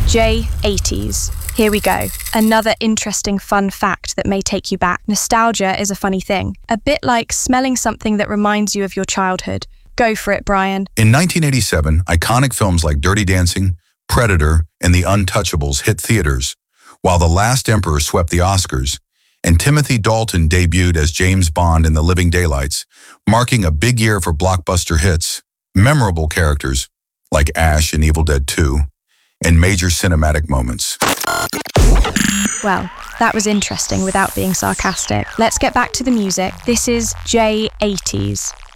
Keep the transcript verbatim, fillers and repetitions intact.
J eighties. Here we go. Another interesting fun fact that may take you back. Nostalgia is a funny thing. A bit like smelling something that reminds you of your childhood. Go for it, Brian. In nineteen eighty-seven, iconic films like Dirty Dancing, Predator, and The Untouchables hit theaters, while The Last Emperor swept the Oscars, and Timothy Dalton debuted as James Bond in The Living Daylights, marking a big year for blockbuster hits. Memorable characters, like Ash in Evil Dead two, and major cinematic moments. Well, that was interesting without being sarcastic. Let's get back to the music. This is J eighties.